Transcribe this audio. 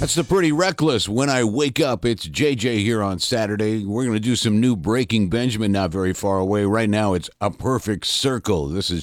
That's the Pretty Reckless. When I wake up, it's JJ here on Saturday. We're going to do some new Breaking Benjamin not very far away. Right now, it's A Perfect Circle. This is